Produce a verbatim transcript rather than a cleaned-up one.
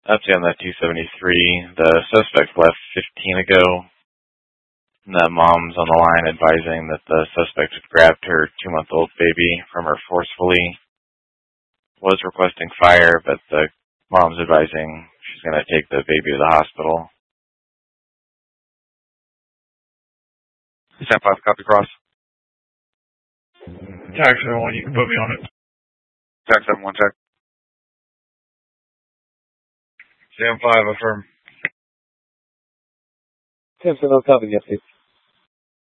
Update on that two seventy-three. The suspect left fifteen ago. And the mom's on the line advising that the suspect had grabbed her two-month-old baby from her forcefully. Was requesting fire, but the mom's advising she's going to take the baby to the hospital. ten five, copy cross. Tax seven one, you can put me on it. Tax seven one, check. seven five, affirm. ten seven, copy, yes, please.